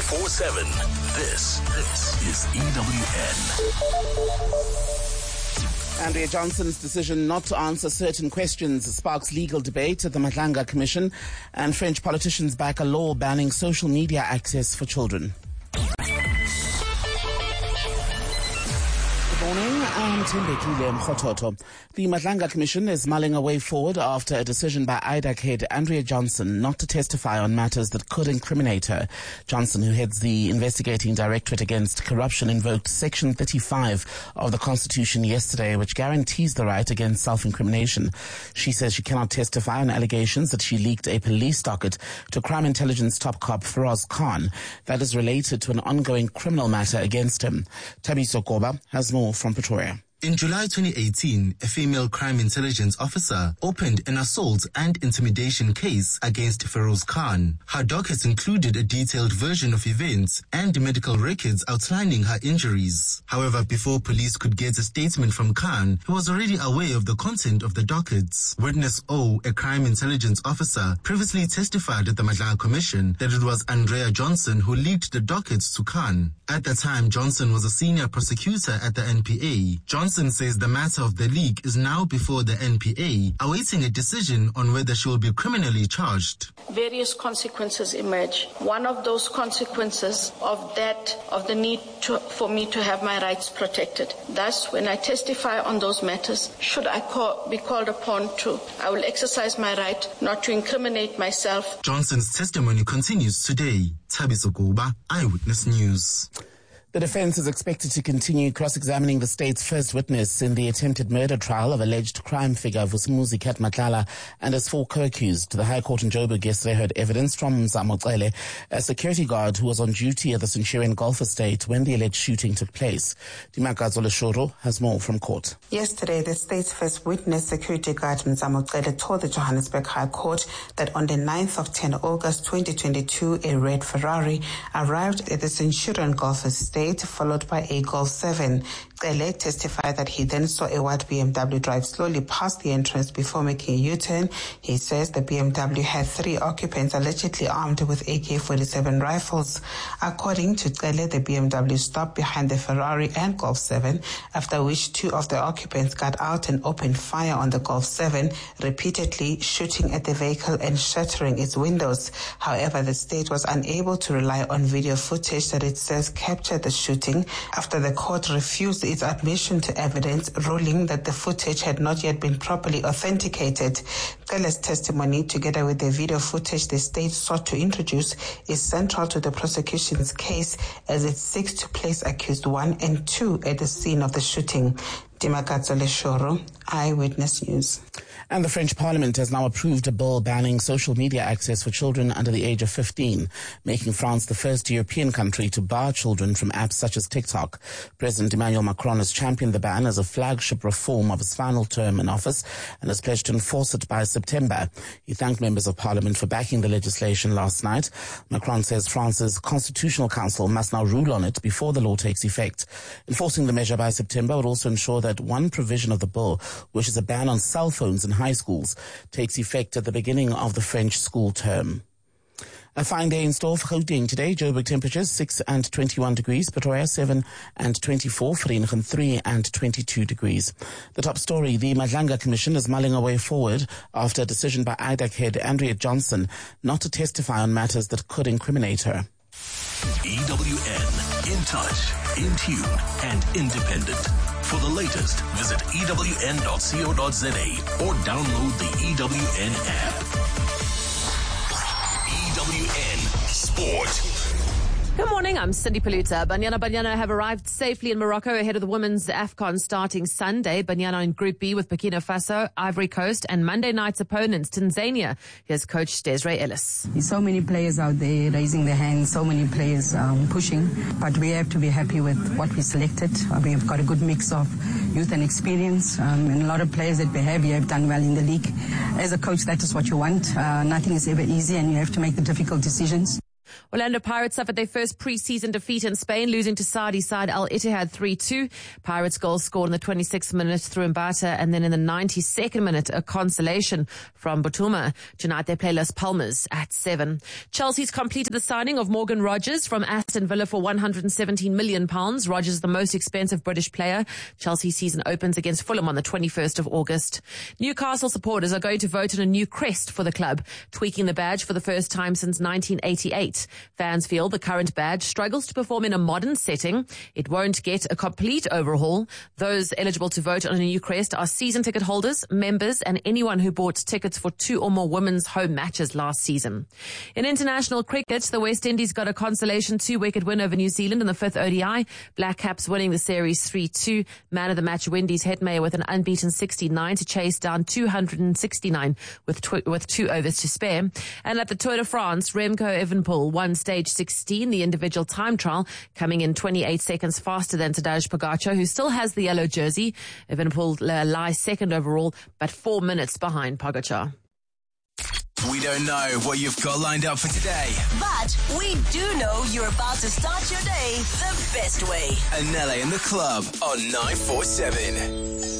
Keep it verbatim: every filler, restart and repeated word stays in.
four seven. This, this is E W N. Andrea Johnson's decision not to answer certain questions sparks legal debate at the Madlanga Commission, and French politicians back a law banning social media access for children. Good morning, I'm Tembekile Mkhototo. The Madlanga Commission is mulling a way forward after a decision by I D A C head Andrea Johnson not to testify on matters that could incriminate her. Johnson, who heads the investigating directorate against corruption, invoked Section thirty-five of the Constitution yesterday, which guarantees the right against self-incrimination. She says she cannot testify on allegations that she leaked a police docket to crime intelligence top cop Feroz Khan that is related to an ongoing criminal matter against him. Thabiso Goba has more from Pretoria. In July twenty eighteen, a female crime intelligence officer opened an assault and intimidation case against Feroz Khan. Her dockets included a detailed version of events and medical records outlining her injuries. However, before police could get a statement from Khan, he was already aware of the content of the dockets. Witness O, a crime intelligence officer, previously testified at the Madlanga Commission that it was Andrea Johnson who leaked the dockets to Khan. At the time, Johnson was a senior prosecutor at the N P A. Johnson Johnson says the matter of the leak is now before the N P A, awaiting a decision on whether she will be criminally charged. Various consequences emerge. One of those consequences of that, of the need to, for me to have my rights protected. Thus, when I testify on those matters, should I call, be called upon to, I will exercise my right not to incriminate myself. Johnson's testimony continues today. Thabiso Goba, Eyewitness News. The defense is expected to continue cross-examining the state's first witness in the attempted murder trial of alleged crime figure Vusumuzi Matlala and his four co-accused. The High Court in Joburg yesterday heard evidence from Zamoxele, a security guard who was on duty at the Centurion Golf Estate when the alleged shooting took place. Dimakazo Leshoro has more from court. Yesterday, the state's first witness, security guard Zamoxele, told the Johannesburg High Court that on the ninth of August twenty twenty-two, a red Ferrari arrived at the Centurion Golf Estate, followed by a Golf seven. Cele testified that he then saw a white B M W drive slowly past the entrance before making a U-turn. He says the B M W had three occupants allegedly armed with A K forty-seven rifles. According to Cele, the B M W stopped behind the Ferrari and Golf seven, after which two of the occupants got out and opened fire on the Golf seven, repeatedly shooting at the vehicle and shattering its windows. However, the state was unable to rely on video footage that it says captured the shooting after the court refused its admission to evidence, ruling that the footage had not yet been properly authenticated. Cele's testimony, together with the video footage the state sought to introduce, is central to the prosecution's case as it seeks to place accused one and two at the scene of the shooting. Dimakazo Leshoro, Eyewitness News. And the French Parliament has now approved a bill banning social media access for children under the age of fifteen, making France the first European country to bar children from apps such as TikTok. President Emmanuel Macron has championed the ban as a flagship reform of his final term in office and has pledged to enforce it by September. He thanked members of Parliament for backing the legislation last night. Macron says France's Constitutional Council must now rule on it before the law takes effect. Enforcing the measure by September would also ensure that one provision of the bill, which is a ban on cell phones in high schools, takes effect at the beginning of the French school term. A fine day in store for Gauteng today. Joburg temperatures six and twenty-one degrees, Pretoria seven and twenty-four, Vereeniging three and twenty-two degrees. The top story, the Madlanga Commission is mulling a way forward after a decision by I D A C head Andrea Johnson not to testify on matters that could incriminate her. E W N, in touch, in tune, and independent. For the latest, visit E W N dot co dot za or download the E W N app. E W N Sport. Good morning, I'm Cindy Paluta. Banyana Banyana have arrived safely in Morocco ahead of the women's AFCON starting Sunday. Banyana in Group B with Burkina Faso, Ivory Coast, and Monday night's opponents, Tanzania. Here's Coach Desiree Ellis. There's so many players out there raising their hands, so many players um, pushing, but we have to be happy with what we selected. We've got a good mix of youth and experience, um, and a lot of players that behave have done well in the league. As a coach, that is what you want. Uh, nothing is ever easy, and you have to make the difficult decisions. Orlando Pirates suffered their first pre-season defeat in Spain, losing to Saudi side Al Ittihad three two. Pirates goals scored in the twenty-sixth minute through Mbata, and then in the ninety-second minute, a consolation from Butuma. Tonight they play Las Palmas at seven. Chelsea's completed the signing of Morgan Rogers from Aston Villa for one hundred seventeen million pounds. Rogers is the most expensive British player. Chelsea's season opens against Fulham on the twenty-first of August. Newcastle supporters are going to vote on a new crest for the club, tweaking the badge for the first time since nineteen eighty-eight. Fans feel the current badge struggles to perform in a modern setting. It won't get a complete overhaul. Those eligible to vote on a new crest are season ticket holders, members, and anyone who bought tickets for two or more women's home matches last season. In international cricket, the West Indies got a consolation two-wicket win over New Zealand in the fifth O D I. Black Caps winning the series three two. Man of the match Windies Hetmeyer with an unbeaten sixty-nine to chase down two hundred sixty-nine with tw- with two overs to spare. And at the Tour de France, Remco Evenepoel won stage sixteen, the individual time trial, coming in twenty-eight seconds faster than Tadej Pogacar, who still has the yellow jersey. Evenepoel uh, lies second overall, but four minutes behind Pogacar. We don't know what you've got lined up for today, but we do know you're about to start your day the best way. Anele in the club on nine four seven.